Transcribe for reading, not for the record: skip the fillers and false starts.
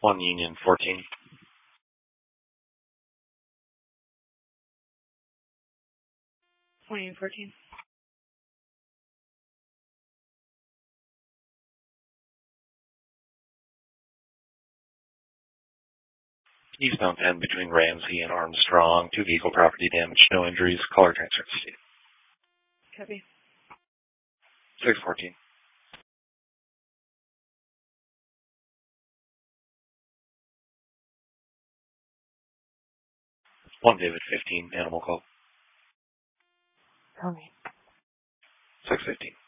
1 Union 14. Union 14. Eastbound 10 between Ramsey and Armstrong. 2 vehicle property damage, no injuries. Caller transfer to Steve. Copy. 614. 1 David 15, animal call. Call me. 615.